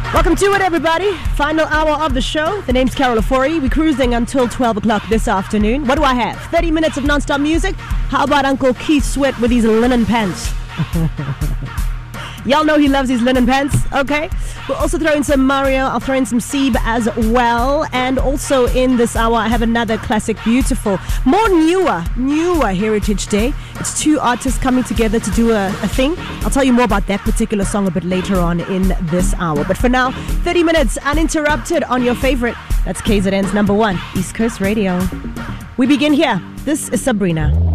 Welcome to it, everybody. Final hour of the show. The name's Carol Ofori. We're cruising until 12 o'clock this afternoon. What do I have? 30 minutes of non-stop music? How about Uncle Keith Sweat with these linen pants? Y'all know he loves his linen pants, okay? We'll also throw in some Mario. I'll throw in some Sieb as well. And also in this hour, I have another classic, beautiful, more newer Heritage Day. It's two artists coming together to do a thing. I'll tell you more about that particular song a bit later on in this hour. But for now, 30 minutes uninterrupted on your favorite. That's KZN's number one, East Coast Radio. We begin here. This is Sabrina.